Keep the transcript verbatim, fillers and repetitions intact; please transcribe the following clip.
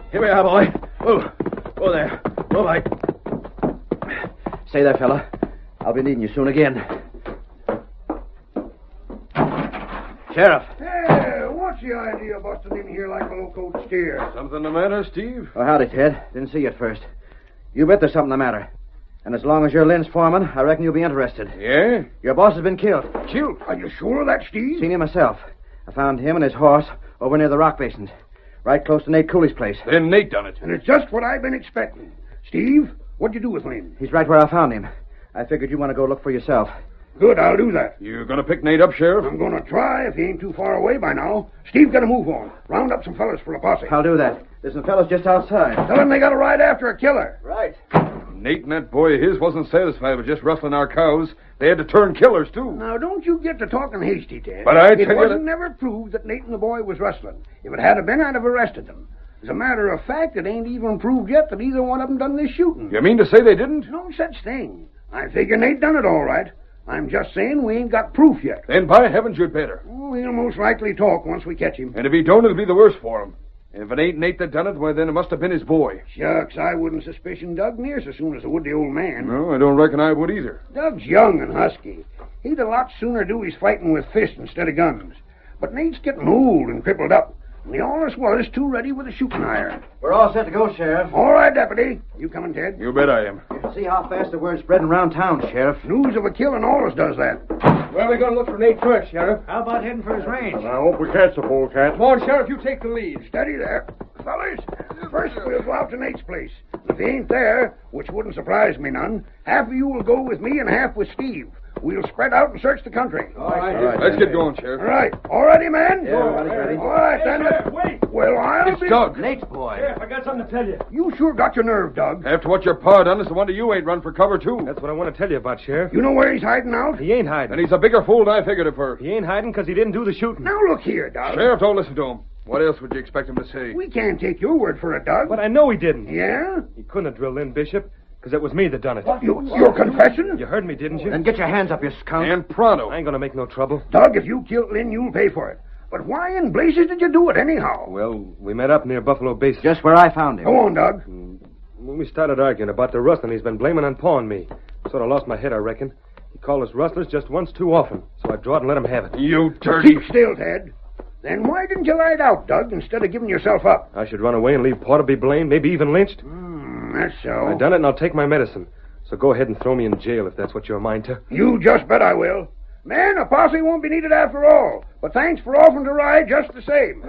Here we are, boy. Oh, oh there. All right. Stay there, fella. I'll be needing you soon again. Sheriff. Hey, what's the idea of busting in here like a low-coat steer? Something the matter, Steve? Oh, howdy, Ted. Didn't see you at first. You bet there's something the matter. And as long as you're Lynn's foreman, I reckon you'll be interested. Yeah? Your boss has been killed. Killed? Are you sure of that, Steve? Seen him myself. I found him and his horse over near the rock basins, right close to Nate Cooley's place. Then Nate done it. And it's just what I've been expecting. Steve, what'd you do with Lynn? He's right where I found him. I figured you want to go look for yourself. Good, I'll do that. You gonna pick Nate up, Sheriff? I'm gonna try if he ain't too far away by now. Steve, gotta move on. Round up some fellas for a posse. I'll do that. There's some fellas just outside. Tell them they gotta ride after a killer. Right. Nate and that boy of his wasn't satisfied with just rustling our cows. They had to turn killers, too. Now, don't you get to talking hasty, Ted. But I It tell you wasn't that- never proved that Nate and the boy was rustling. If it had been, I'd have arrested them. As a matter of fact, it ain't even proved yet that either one of them done this shooting. You mean to say they didn't? No such thing. I figure Nate done it all right. I'm just saying we ain't got proof yet. Then by heavens, you'd better. Oh, he'll most likely talk once we catch him. And if he don't, it'll be the worse for him. If it ain't Nate that done it, well, then it must have been his boy. Shucks, I wouldn't suspicion Doug near so soon as I would the old man. No, I don't reckon I would either. Doug's young and husky. He'd a lot sooner do his fighting with fists instead of guns. But Nate's getting old and crippled up. And the honest was too ready with a shooting iron. We're all set to go, Sheriff. All right, Deputy. You coming, Ted? You bet I am. You can see how fast the word's spreading around town, Sheriff. News of a killing always does that. Where are we going to look for Nate first, Sheriff? How about heading for his range? I hope we catch the polecat. Come on, Sheriff, you take the lead. Steady there. Fellas, first we'll go out to Nate's place. If he ain't there, which wouldn't surprise me none, half of you will go with me and half with Steve. We'll spread out and search the country. All right. All right. Let's get going, Sheriff. All right. All ready, men? Yeah, everybody's ready. All right, then. Sheriff, wait. Well, I'll It's be... Doug. Nate's boy. Sheriff, I got something to tell you. You sure got your nerve, Doug. After what your pa done, it's the wonder you ain't run for cover, too. That's what I want to tell you about, Sheriff. You know where he's hiding out? He ain't hiding. And he's a bigger fool than I figured it for. He ain't hiding because he didn't do the shooting. Now, look here, Doug. Sheriff, don't listen to him. What else would you expect him to say? We can't take your word for it, Doug. But I know he didn't. Yeah? He couldn't have drilled in, Bishop, because it was me that done it. You, your confession? You heard me, didn't you? Then get your hands up, you skunk. And pronto. I ain't going to make no trouble. Doug, if you killed Lynn, you'll pay for it. But why in blazes did you do it anyhow? Well, we met up near Buffalo Basin. Just where I found him. Go on, Doug. When we started arguing about the rustling, he's been blaming on Pa and me. Sort of lost my head, I reckon. He called us rustlers just once too often, so I drawed and let him have it. You dirty... Keep still, Ted. Then why didn't you light out, Doug, instead of giving yourself up? I should run away and leave Pa to be blamed, maybe even lynched. Hmm, that's so. I done it, and I'll take my medicine. So go ahead and throw me in jail if that's what you're a mind to. You just bet I will. Man, a posse won't be needed after all. But thanks for offering to ride just the same.